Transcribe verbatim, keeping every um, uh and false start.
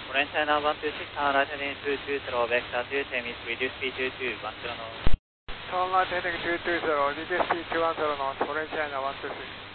Orange China one two six, turn right heading two two zero, vector two ten is reduce speed two two, one zero knots. Turn right heading two two zero, reduce speed two one zero knots, Orange China one two six.